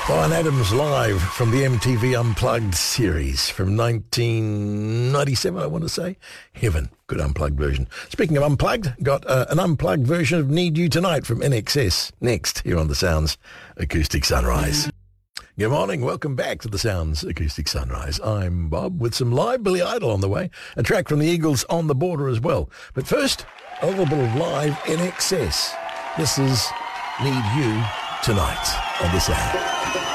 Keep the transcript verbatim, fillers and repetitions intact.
Bryan Adams live from the M T V Unplugged series from nineteen ninety-seven, I want to say. Heaven, good unplugged version. Speaking of unplugged, got uh, an unplugged version of Need You Tonight from N X S next here on the Sounds Acoustic Sunrise. Good morning, welcome back to the Sounds Acoustic Sunrise. I'm Bob with some live Billy Idol on the way, a track from the Eagles on the Border as well. But first, a little bit of live N X S. This is Need You Tonight on the Sound.